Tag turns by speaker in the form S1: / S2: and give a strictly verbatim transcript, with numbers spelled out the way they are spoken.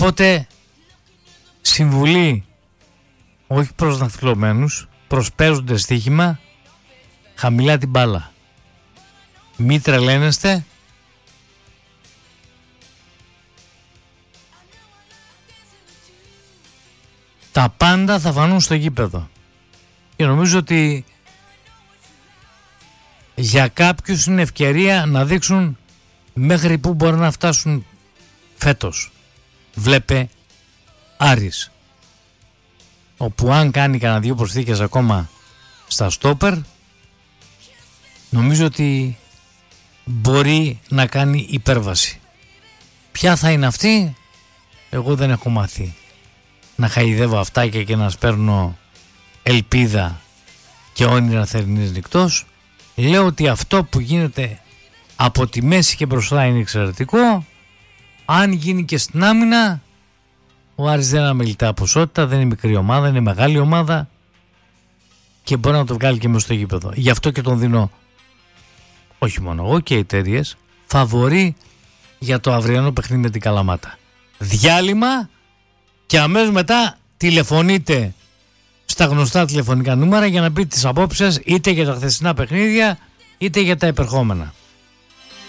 S1: Οπότε συμβουλή όχι προς ναυτιλωμένους, προς παίζοντες στοίχημα, χαμηλά την μπάλα. Μη τρελαίνεστε. Τα πάντα θα φανούν στο γήπεδο. Και νομίζω ότι για κάποιους είναι ευκαιρία να δείξουν μέχρι που μπορεί να φτάσουν φέτος. Βλέπε Άρης, όπου αν κάνει κανένα δύο προσθήκες ακόμα στα στόπερ, νομίζω ότι μπορεί να κάνει υπέρβαση. Ποια θα είναι αυτή? Εγώ δεν έχω μάθει να χαϊδεύω αυτάκια και να σπέρνω ελπίδα και όνειρα θερινής νυχτός. Λέω ότι αυτό που γίνεται από τη μέση και μπροστά είναι εξαιρετικό. Αν γίνει και στην άμυνα, ο Άρης δεν αμελητά ποσότητα, δεν είναι μικρή ομάδα, είναι μεγάλη ομάδα και μπορεί να το βγάλει και μέσα στο γήπεδο. Γι' αυτό και τον δίνω, όχι μόνο εγώ και οι εταιρείες, φαβορί για το αυριανό παιχνίδι με την Καλαμάτα. Διάλειμμα και αμέσως μετά τηλεφωνείτε στα γνωστά τηλεφωνικά νούμερα για να πείτε τις απόψεις είτε για τα χθεσινά παιχνίδια είτε για τα επερχόμενα.